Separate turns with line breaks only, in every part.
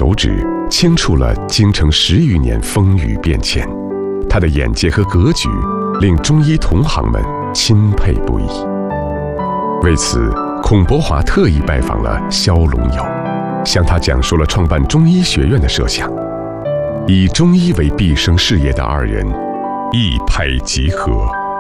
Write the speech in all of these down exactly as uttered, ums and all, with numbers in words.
手指清除了京城十余年风雨变迁，他的眼界和格局令中医同行们钦佩不已。为此，孔伯华特意拜访了萧龙友，向他讲述了创办中医学院的设想。以中医为毕生事业的二人一拍即合。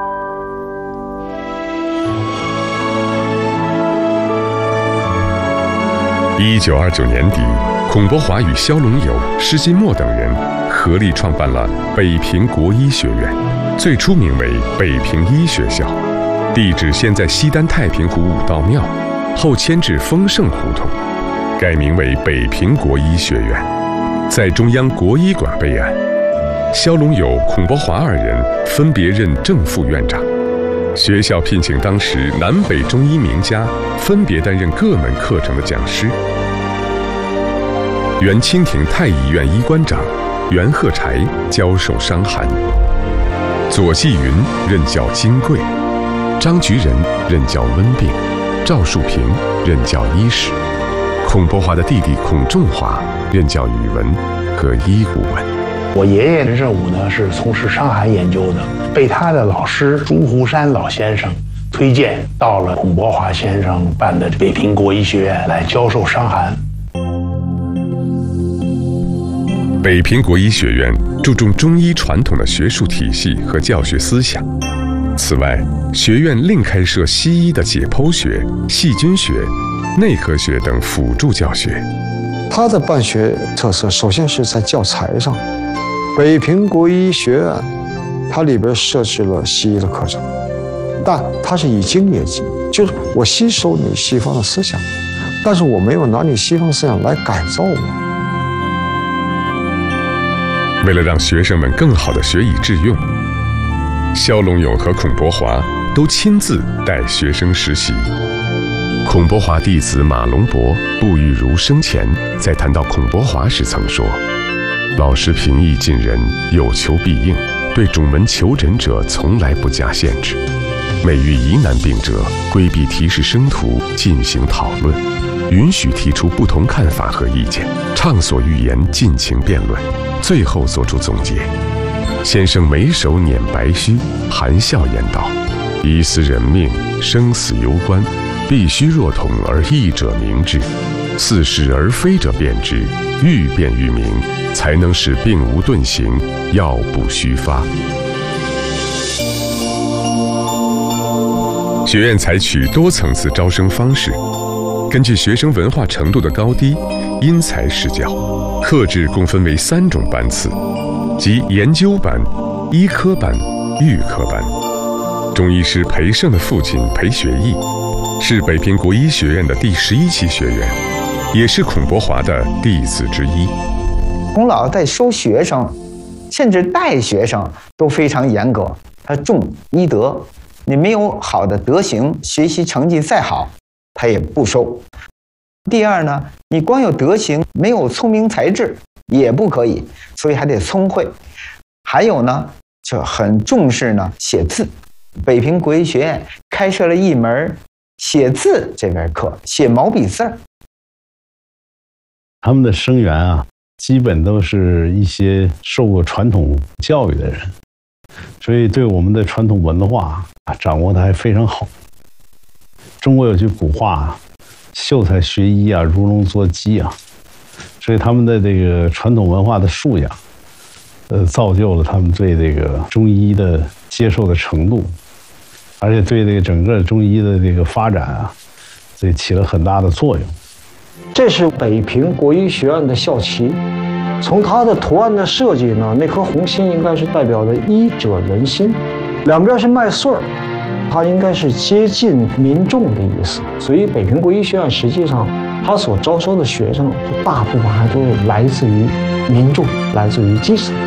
一九二九年底，孔伯华与萧龙友、施金墨等人合力创办了北平国医学院，最初名为北平医学校，地址现在西单太平湖五道庙，后迁至丰盛胡同，改名为北平国医学院，在中央国医馆备案。萧龙友、孔伯华二人分别任正副院长。学校聘请当时南北中医名家，分别担任各门课程的讲师。原清廷太医院医官长袁鹤柴教授伤寒，左继云任教金匮，张菊仁任教温病，赵树平任教医史，孔伯华的弟弟孔仲华任教语文和医古文。
我爷爷的任务呢是从事伤寒研究的，被他的老师朱湖山老先生推荐到了孔伯华先生办的北平国医学院来教授伤寒。
北平国医学院注重中医传统的学术体系和教学思想。此外，学院另开设西医的解剖学、细菌学、内科学等辅助教学。
它的办学特色首先是在教材上，北平国医学院它里边设置了西医的课程，但它是以经业绩，就是我吸收你西方的思想，但是我没有拿你西方思想来改造我。
为了让学生们更好地学以致用，萧龙友和孔伯华都亲自带学生实习。孔伯华弟子马龙伯、步玉如生前在谈到孔伯华时曾说：“老师平易近人，有求必应，对种门求诊者从来不加限制。每遇疑难病者，规避提示生徒进行讨论，允许提出不同看法和意见，畅所欲言，尽情辩论。”最后作出总结，先生每手捻白须，含笑言道：“一思人命，生死攸关，必须若同而异者明之，似是而非者辨之，愈辩愈明，才能使病无遁形，药不虚发。”学院采取多层次招生方式，根据学生文化程度的高低，因材施教。课制共分为三种班次，即研究班、医科班、预科班。中医师裴胜的父亲裴学义是北平国医学院的第十一期学员，也是孔伯华的弟子之一。
孔老在收学生，甚至带学生都非常严格，他重医德，你没有好的德行，学习成绩再好，他也不收。第二呢，你光有德行，没有聪明才智也不可以，所以还得聪慧。还有呢，就很重视呢写字。北平国医学院开设了一门写字这门课，写毛笔字儿。
他们的生源啊，基本都是一些受过传统教育的人，所以对我们的传统文化啊掌握的还非常好。中国有句古话啊，秀才学医啊，如龙捉鸡啊，所以他们的这个传统文化的素养，呃，造就了他们对这个中医的接受的程度，而且对这个整个中医的这个发展啊，这起了很大的作用。
这是北平国医学院的校旗，从它的图案的设计呢，那颗红心应该是代表的医者仁心，两边是麦穗儿。它应该是接近民众的意思，所以北平国医学院实际上它所招收的学生，大部分还都是来自于民众，来自于基层。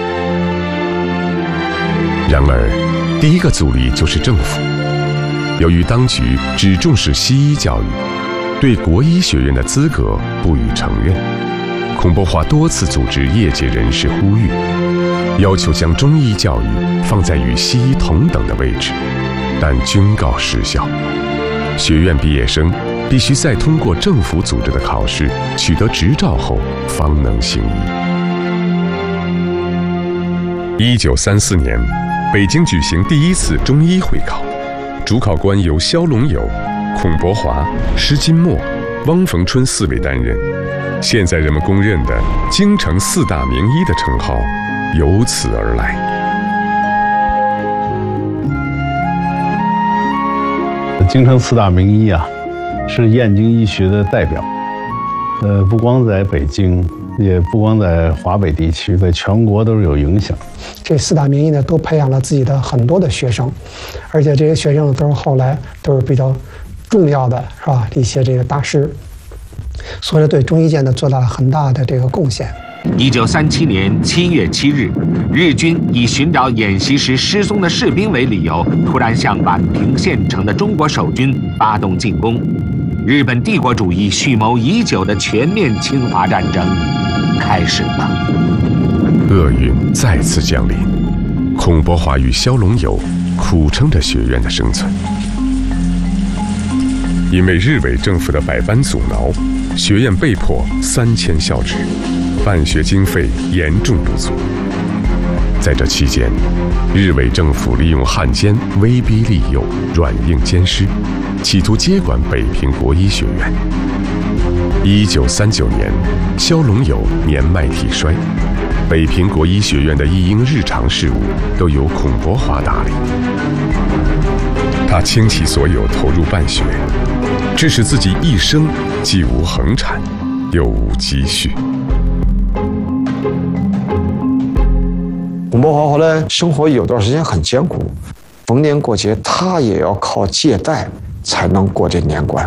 然而，第一个阻力就是政府。由于当局只重视西医教育，对国医学院的资格不予承认，孔伯华多次组织业界人士呼吁，要求将中医教育放在与西医同等的位置。但均告失效。学院毕业生必须再通过政府组织的考试，取得执照后方能行医。一九三四年，北京举行第一次中医会考，主考官由萧龙友、孔伯华、施金墨、汪逢春四位担任。现在人们公认的京城四大名医的称号由此而来。
京城四大名医啊，是燕京医学的代表。呃，不光在北京，也不光在华北地区，在全国都是有影响。
这四大名医呢，都培养了自己的很多的学生，而且这些学生都是后来都是比较重要的，是吧？一些这个大师，所以对中医界呢做到了很大的这个贡献。
一九三七年七月七日，日军以寻找演习时失踪的士兵为理由，突然向宛平县城的中国守军发动进攻。日本帝国主义蓄谋已久的全面侵华战争开始了。
厄运再次降临，孔伯华与萧龙友苦撑着学院的生存。因为日伪政府的百般阻挠，学院被迫三迁校址，办学经费严重不足。在这期间，日伪政府利用汉奸威逼利诱、软硬兼施，企图接管北平国医学院。一九三九年，萧龙友年迈体衰，北平国医学院的一应日常事务都由孔伯华打理。他倾其所有投入办学，致使自己一生既无恒产，又无积蓄。
孔伯华后来生活有段时间很艰苦，逢年过节他也要靠借贷才能过这年关。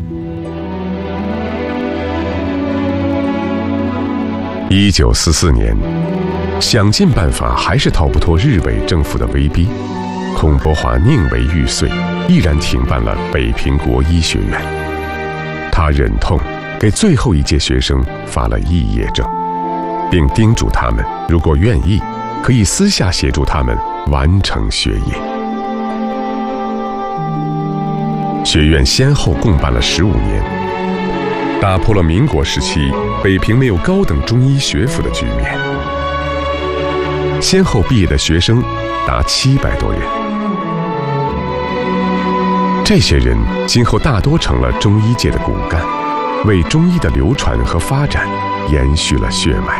一九四四年，想尽办法还是逃不脱日伪政府的威逼，孔伯华宁为玉碎，毅然停办了北平国医学院。他忍痛给最后一届学生发了肄业证，并叮嘱他们，如果愿意，可以私下协助他们完成学业。学院先后共办了十五年，打破了民国时期北平没有高等中医学府的局面。先后毕业的学生达七百多人，这些人今后大多成了中医界的骨干，为中医的流传和发展延续了血脉。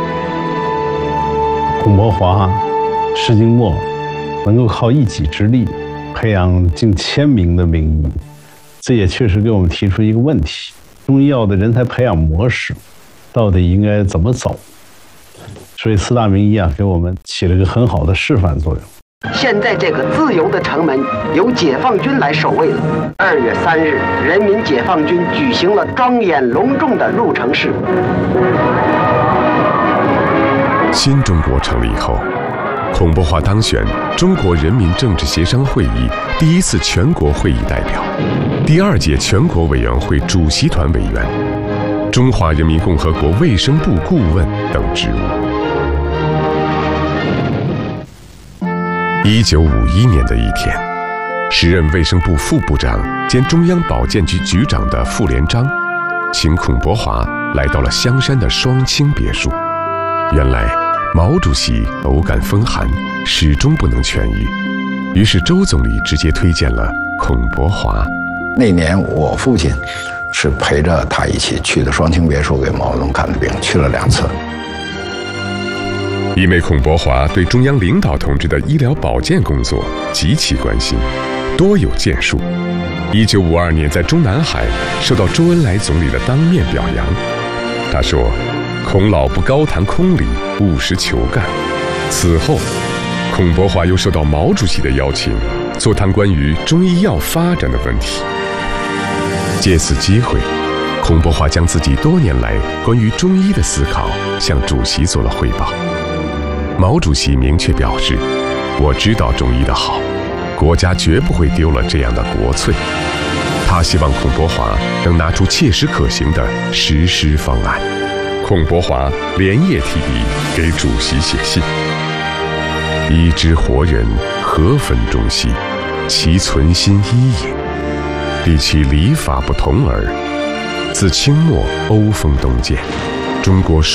孔伯华、施金墨能够靠一己之力培养近千名的名医，这也确实给我们提出一个问题：中医药的人才培养模式到底应该怎么走？所以四大名医啊，给我们起了一个很好的示范作用。
现在这个自由的城门由解放军来守卫了。二月三日，人民解放军举行了庄严隆重的入城式。
新中国成立后，孔伯华当选中国人民政治协商会议第一次全国会议代表，第二届全国委员会主席团委员，中华人民共和国卫生部顾问等职务。一九五一年的一天，时任卫生部副部长兼中央保健局局长的傅连璋，请孔伯华来到了香山的双清别墅。原来毛主席偶感风寒，始终不能痊愈，于是周总理直接推荐了孔伯华。
那年我父亲是陪着他一起去的双清别墅给毛泽东看的病，去了两次。
因为孔伯华对中央领导同志的医疗保健工作极其关心，多有建树。一九五二年在中南海受到周恩来总理的当面表扬，他说：“孔老不高谈空理，务实求干。”此后，孔伯华又受到毛主席的邀请，座谈关于中医药发展的问题。借此机会，孔伯华将自己多年来关于中医的思考向主席做了汇报。毛主席明确表示：“我知道中医的好，国家绝不会丢了这样的国粹。”他希望孔伯华能拿出切实可行的实施方案。孔伯华连夜提笔给主席写信：“医之活人，何分中西？其存心医也。 历其礼法不同耳。自清末欧风东渐，中国